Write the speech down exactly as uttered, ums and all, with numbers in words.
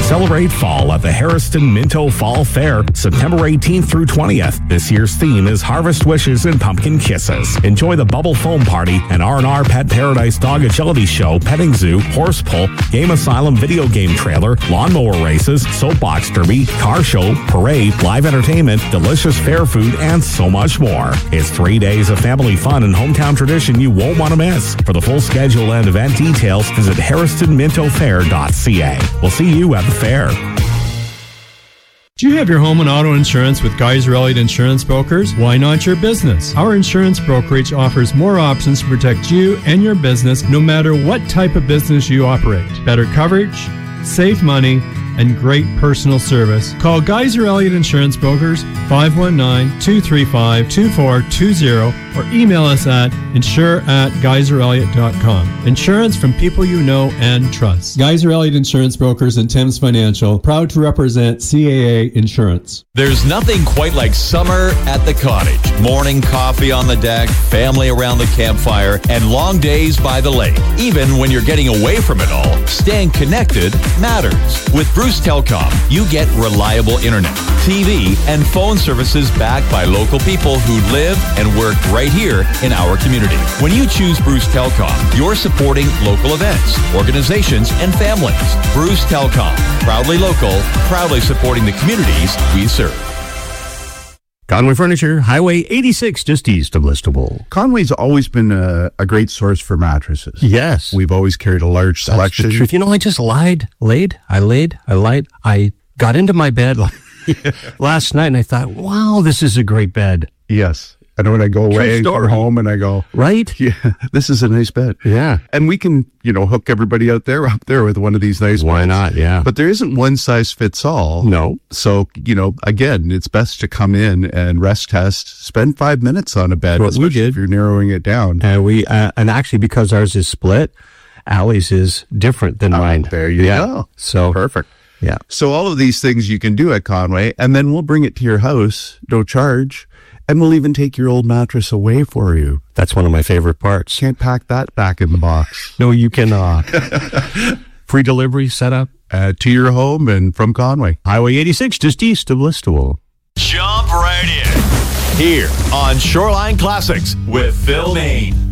Celebrate fall at the Harriston Minto Fall Fair, September eighteenth through twentieth. This year's theme is Harvest Wishes and Pumpkin Kisses. Enjoy the Bubble Foam Party, an R and R Pet Paradise Dog Agility Show, Petting Zoo, Horse Pull, Game Asylum video game trailer, lawnmower races, soapbox derby, car show, parade, live entertainment, delicious fair food, and so much more. It's three days of family fun and hometown tradition you won't want to miss. For the full schedule and event details, visit harriston minto fair dot c a. We'll see you at the fair. Do you have your home and auto insurance with Geyser Elliott Insurance Brokers? Why not your business? Our insurance brokerage offers more options to protect you and your business no matter what type of business you operate. Better coverage, save money, and great personal service. Call Geyser Elliott Insurance Brokers five one nine, two three five, two four two zero or email us at insure at geyser elliott dot com. Insurance from people you know and trust. Geyser Elliott Insurance Brokers and Thames Financial, proud to represent C A A Insurance. There's nothing quite like summer at the cottage. Morning coffee on the deck, family around the campfire, and long days by the lake. Even when you're getting away from it all, staying connected matters. With Bruce Telecom, you get reliable internet, T V, and phone services backed by local people who live and work right here in our community. When you choose Bruce Telecom, you're supporting local events, organizations, and families. Bruce Telecom, proudly local, proudly supporting the communities we serve. Conway Furniture, Highway eighty-six, just east of Listowel. Conway's always been a, a great source for mattresses. Yes. We've always carried a large That's selection. the truth. You know, I just lied, laid, I laid, I lied, I got into my bed last night and I thought, wow, this is a great bed. Yes. And when I go away and come home and I go, right? Yeah, this is a nice bed. Yeah. And we can, you know, hook everybody out there up there with one of these nice Why beds. not? Yeah. But there isn't one size fits all. No. So, you know, again, it's best to come in and rest test, spend five minutes on a bed. What we did. If you're narrowing it down. And we, uh, and actually because ours is split, Allie's is different than Oh, mine. there you yeah. go. So Perfect. Yeah. So all of these things you can do at Conway, and then we'll bring it to your house, no charge, and we'll even take your old mattress away for you. That's one of my favorite parts. Can't pack that back in the box. No, you cannot. Free delivery set up Uh, to your home and from Conway. Highway eighty-six, just east of Listowel. Jump right in here on Shoreline Classics with Phil Main.